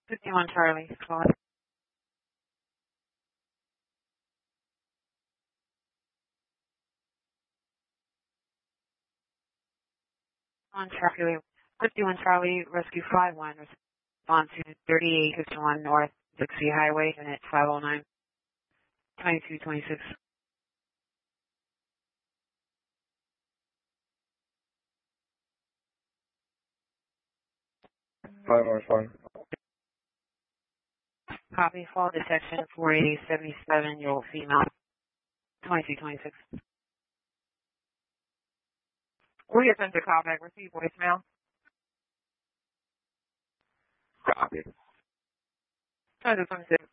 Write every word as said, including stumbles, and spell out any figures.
fifty-one Charlie, squad. On Charlie, fifty-one Charlie, Rescue five one, respond to thirty-eight fifty-one North Dixie Highway, unit five oh nine, twenty-two twenty-six. five one five. Copy, fall detection, four eighty seventy-seven year old female, twenty-two twenty-six. We attempted callback, receive voicemail. Copy. twenty-two twenty-six.